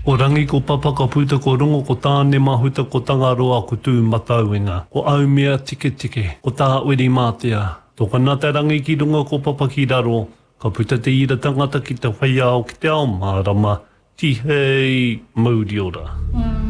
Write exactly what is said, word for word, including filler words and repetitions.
Ko rangi ko papa ka puta ko rongo ko tāne mahuta ko tangaroa ko tū matauenga. Ko au mea tike tike, ko tā ueri mātea. Tō kanata rangi ki runga ko papa ki raro, ka puta te ira tangata ki te whaiao ki te ao mārama, tihei mauri ora. Mm.